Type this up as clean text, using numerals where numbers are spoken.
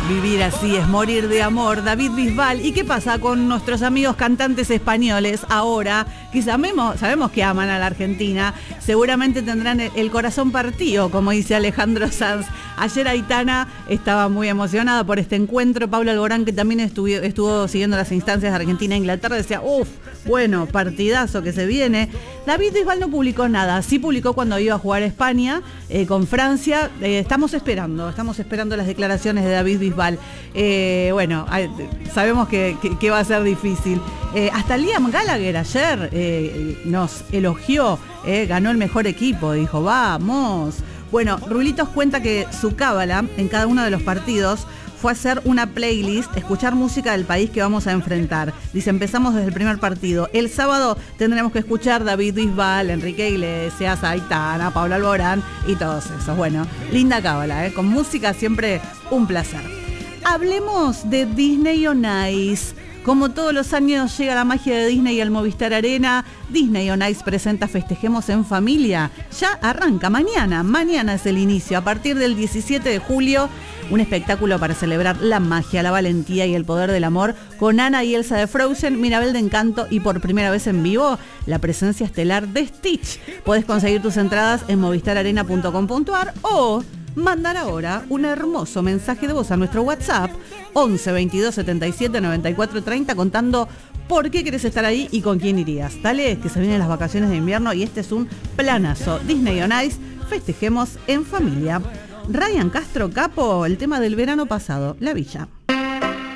Vivir así es morir de amor, David Bisbal. ¿Y qué pasa con nuestros amigos cantantes españoles ahora? Que sabemos que aman a la Argentina, seguramente tendrán el corazón partido, como dice Alejandro Sanz. Ayer Aitana estaba muy emocionada por este encuentro. Pablo Alborán, que también estuvo siguiendo las instancias de Argentina e Inglaterra, decía, bueno, partidazo que se viene. David Bisbal no publicó nada, sí publicó cuando iba a jugar a España con Francia. Estamos esperando las declaraciones de David Bisbal. Sabemos que va a ser difícil. Hasta Liam Gallagher ayer nos elogió, ganó el mejor equipo, dijo, vamos. Bueno, Rulitos cuenta que su cábala en cada uno de los partidos fue hacer una playlist, escuchar música del país que vamos a enfrentar. Dice, empezamos desde el primer partido. El sábado tendremos que escuchar David Bisbal, Enrique Iglesias, Aitana, Pablo Alborán y todos esos. Bueno, linda cábala, con música siempre un placer. Hablemos de Disney on Ice. Como todos los años llega la magia de Disney al Movistar Arena. Disney on Ice presenta Festejemos en Familia. Ya arranca mañana es el inicio. A partir del 17 de julio, un espectáculo para celebrar la magia, la valentía y el poder del amor con Anna y Elsa de Frozen, Mirabel de Encanto y por primera vez en vivo, la presencia estelar de Stitch. Podés conseguir tus entradas en movistararena.com.ar o mandar ahora un hermoso mensaje de voz a nuestro WhatsApp 11 22 77 94 30 contando por qué querés estar ahí y con quién irías. Dale, que se vienen las vacaciones de invierno y este es un planazo. Disney on Ice, festejemos en familia. Ryan Castro Capo, el tema del verano pasado, La Villa.